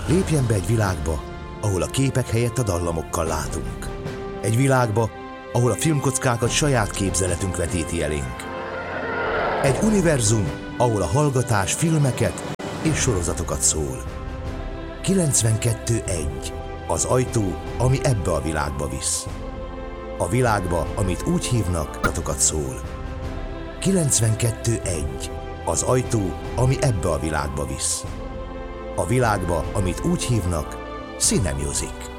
Lépjen be egy világba, ahol a képek helyett a dallamokkal látunk. Egy világba, ahol a filmkockákat saját képzeletünk vetíti elénk. Egy univerzum, ahol a hallgatás filmeket és sorozatokat szól. 92.1. Az ajtó, ami ebbe a világba visz. A világba, amit úgy hívnak, adatokat szól. 92.1. Az ajtó, ami ebbe a világba visz. A világba, amit úgy hívnak, Cinemusic.